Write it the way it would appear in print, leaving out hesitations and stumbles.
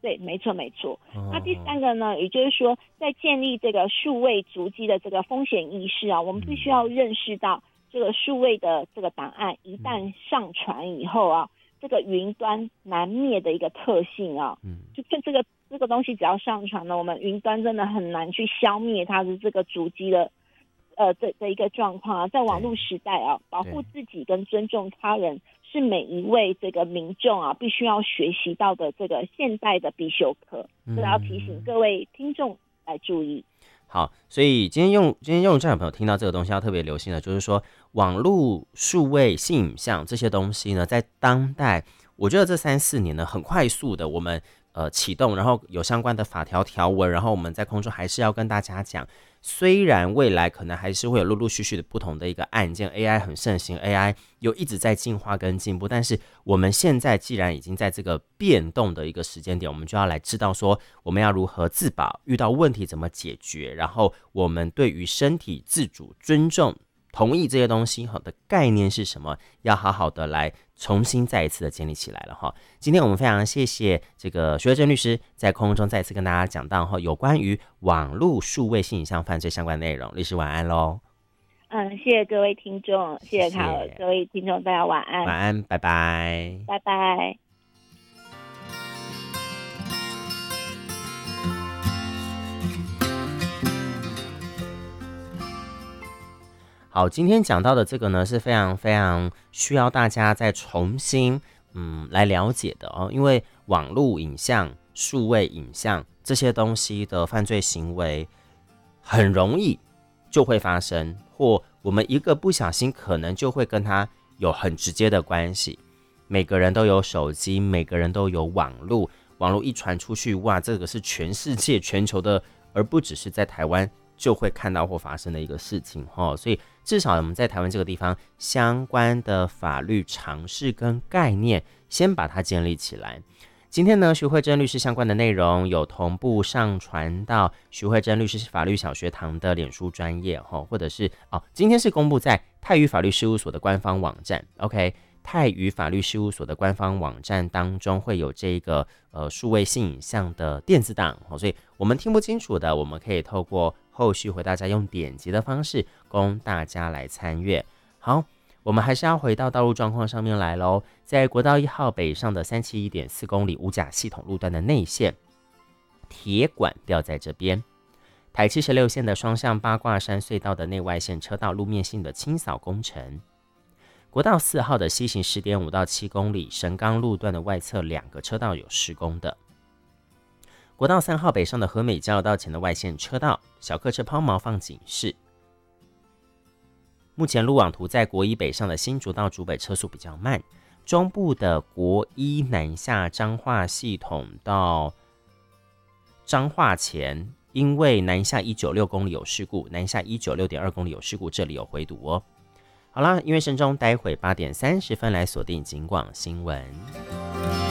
对，没错没错。那第三个呢，也就是说，在建立这个数位足迹的这个风险意识啊，我们必须要认识到这个数位的这个档案一旦上传以后啊，这个云端难灭的一个特性啊，就这个东西只要上传了，我们云端真的很难去消灭它的这个足迹的的一个状况啊。在网络时代啊，保护自己跟尊重他人是每一位这个民众啊必须要学习到的这个现代的必修课，这要提醒各位听众来注意。 好，所以今天用这样的朋友听到这个东西要特别留心的，就是说网络、数位、性影像这些东西呢，在当代，我觉得这3-4年呢，很快速的我们启动，然后有相关的法条条文，然后我们在空中还是要跟大家讲。虽然未来可能还是会有陆陆续续的不同的一个案件 ，AI 很盛行 ，AI 又一直在进化跟进步，但是我们现在既然已经在这个变动的一个时间点，我们就要来知道说我们要如何自保，遇到问题怎么解决，然后我们对于身体自主、尊重、同意这些东西的概念是什么，要好好的来重新再一次的建立起来了哈。今天我们非常谢谢这个徐慧珍律师在空中再一次跟大家讲到有关于网络数位性影像犯罪相关的内容。律师晚安喽。 谢谢各位听众，谢谢卡尔，各位听众大家晚安。 晚安，拜拜。 拜拜。 好，今天讲到的这个呢，是非常非常需要大家再重新来了解的哦，因为网络影像、数位影像这些东西的犯罪行为很容易就会发生，或我们一个不小心可能就会跟它有很直接的关系。每个人都有手机，每个人都有网络，网络一传出去，哇，这个是全世界、全球的，而不只是在台湾就会看到或发生的一个事情齁。所以至少我们在台湾这个地方相关的法律常识跟概念先把它建立起来。今天呢，徐慧珍律师相关的内容有同步上传到徐慧珍律师法律小学堂的脸书专页或者是今天是公布在泰语法律事务所的官方网站 OK， 泰语法律事务所的官方网站当中会有这个数位性影像的电子档所以我们听不清楚的，我们可以透过后续回大家用点击的方式供大家来参阅。好，我们还是要回到道路状况上面来咯。在国道1号北上的371.4公里五甲系统路段的内线，铁管掉在这边。台76线的双向八卦山隧道的内外线车道路面性的清扫工程。国道4号的西行 10.5 到7公里神冈路段的外侧2个车道有施工的。国道3号北上的和美交流道前的外线车道，小客车抛锚放警示。目前路网图在国一北上的新竹到竹北车速比较慢，中部的国一南下彰化系统到彰化前，因为南下196公里有事故，南下196.2公里有事故，这里有回堵哦。好啦，因为慎重，待会8点30分来锁定警广新闻。